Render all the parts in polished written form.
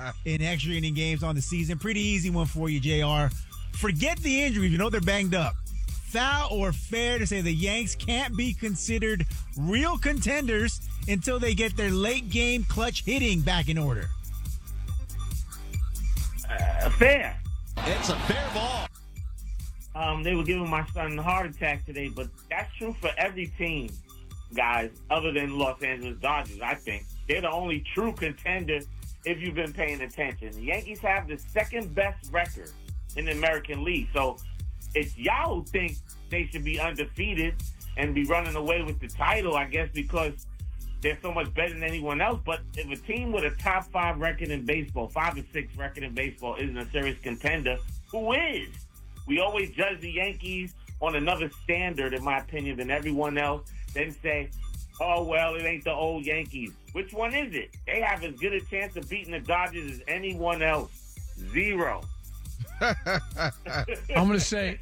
in extra inning games on the season. Pretty easy one for you, JR. Forget the injuries. You know they're banged up. Foul or fair to say the Yanks can't be considered real contenders until they get their late game clutch hitting back in order? Fair. It's a fair ball. They were giving my son a heart attack today, but that's true for every team, guys, other than Los Angeles Dodgers, I think. They're the only true contender if you've been paying attention. The Yankees have the second best record in the American League. So it's y'all who think they should be undefeated and be running away with the title, I guess, because they're so much better than anyone else. But if a team with a top 5 record in baseball, 5 or 6 record in baseball, isn't a serious contender, who is? We always judge the Yankees on another standard, in my opinion, than everyone else, then say, oh, well, it ain't the old Yankees. Which one is it? They have as good a chance of beating the Dodgers as anyone else. 0. I'm gonna say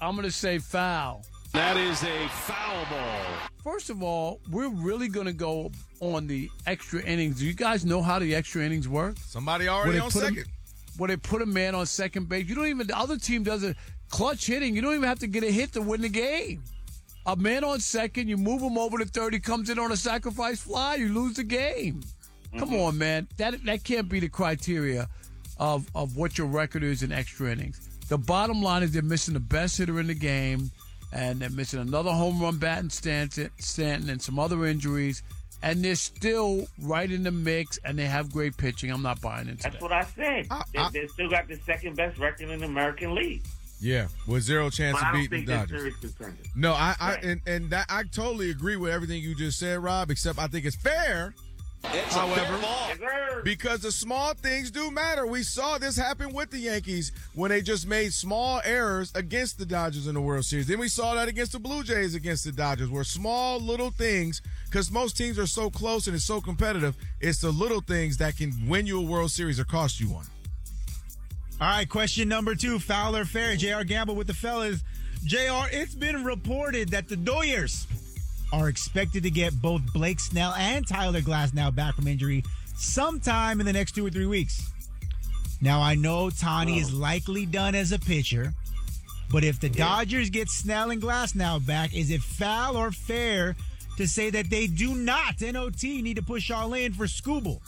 foul. That is a foul ball. First of all, we're really gonna go on the extra innings. Do you guys know how the extra innings work? Somebody already on second. Where they put a man on second base. You don't even. The other team does a clutch hitting. You don't even have to get a hit to win the game. A man on second, you move him over to third. He comes in on a sacrifice fly. You lose the game. Come on, man. That can't be the criteria of what your record is in extra innings. The bottom line is they're missing the best hitter in the game, and they're missing another home run bat in Stanton and some other injuries, and they're still right in the mix, and they have great pitching. I'm not buying into that. That's what I said. They still got the second best record in the American League. Yeah, with 0 chance But of I don't beating think the they're Dodgers. serious contenders. No, Right. I totally agree with everything you just said, Rob, except I think it's fair. It's However, a fair ball. Yes, sir. Because the small things do matter. We saw this happen with the Yankees when they just made small errors against the Dodgers in the World Series. Then we saw that against the Blue Jays against the Dodgers, where small little things, because most teams are so close and it's so competitive, it's the little things that can win you a World Series or cost you one. All right, question number 2, foul or fair? JR Gamble with the fellas. JR, it's been reported that the Dodgers are expected to get both Blake Snell and Tyler Glasnow back from injury sometime in the next 2 or 3 weeks. Now, I know Tani is likely done as a pitcher, but if the Dodgers get Snell and Glasnow back, is it foul or fair to say that they do not, N-O-T, need to push all in for Skubal?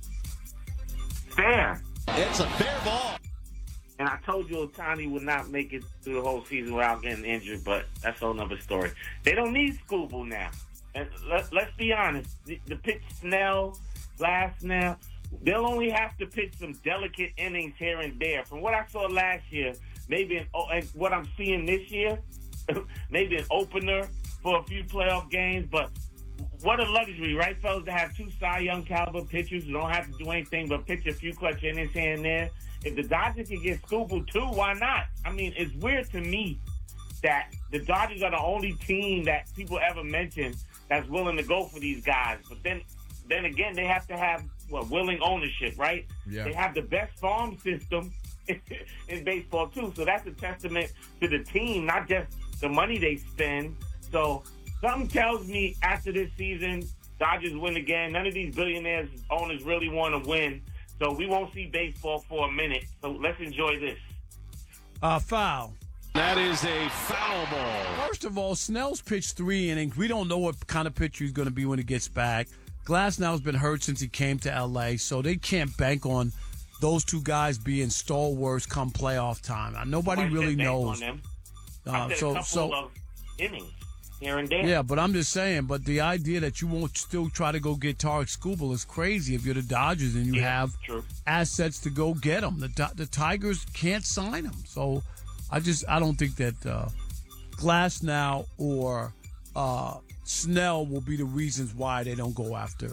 Fair. It's a fair ball. And I told you Otani would not make it through the whole season without getting injured, but that's a whole nother story. They don't need Skubal now. And let's be honest. The pitch Snell, Glasnow, they'll only have to pitch some delicate innings here and there. From what I saw last year, maybe and what I'm seeing this year, maybe an opener for a few playoff games. But what a luxury, right, fellas, to have 2 Cy Young caliber pitchers who don't have to do anything but pitch a few clutch innings here and there. If the Dodgers can get Skubal too, why not? I mean, it's weird to me that the Dodgers are the only team that people ever mention that's willing to go for these guys. But then again, they have to have willing ownership, right? Yeah. They have the best farm system in baseball too. So that's a testament to the team, not just the money they spend. So something tells me after this season, Dodgers win again. None of these billionaires owners really want to win. So we won't see baseball for a minute. So let's enjoy this. Foul. That is a foul ball. First of all, Snell's pitched 3 innings. We don't know what kind of pitcher he's going to be when he gets back. Glasnow's been hurt since he came to L.A., so they can't bank on those 2 guys being stalwarts come playoff time. Nobody really knows. I said a couple of innings here and there. Yeah, but I'm just saying, but the idea that you won't still try to go get Tarek Skubal is crazy if you're the Dodgers and you have assets to go get him. The Tigers can't sign him. So I don't think that Glasnow or Snell will be the reasons why they don't go after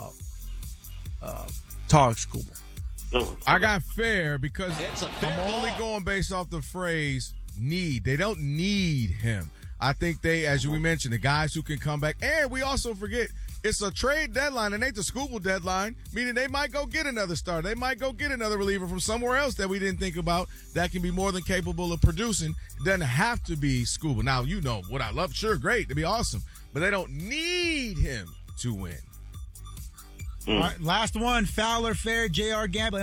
Tarek Skubal. I got fair because It's a fair I'm only ball. going based off the phrase need. They don't need him. I think they, as we mentioned, the guys who can come back. And we also forget it's a trade deadline and ain't the Skubal deadline, meaning they might go get another starter. They might go get another reliever from somewhere else that we didn't think about that can be more than capable of producing. It doesn't have to be Skubal. Now, you know what I love. Sure, great. It'd be awesome. But they don't need him to win. All right, last one, foul or fair? JR Gamble.